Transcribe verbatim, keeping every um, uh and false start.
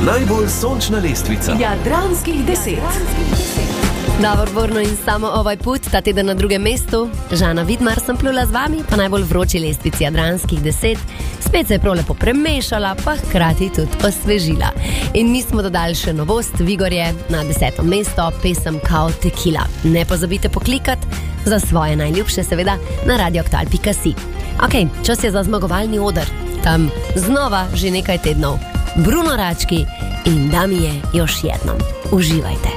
Najbolj sončna lestvica Jadranskih deset. Davor Borno in samo ovaj put, ta teden na drugem mestu. Žana Vidmar sem plula z vami, pa najbolj vroči lestvici Jadranskih deset. Spet se je prav lepo premešala, pa hkrati tudi osvežila. In mi smo dodali še novost, Vigorje na deseto mesto, pesem Kao Tequila. Ne pozabite poklikati za svoje najljubše, seveda, na radioaktual pika si. Ok, čas je za zmagovalni oder. Tam znova že nekaj tednov. Bruno Rački in da mi je još jednom. Uživajte.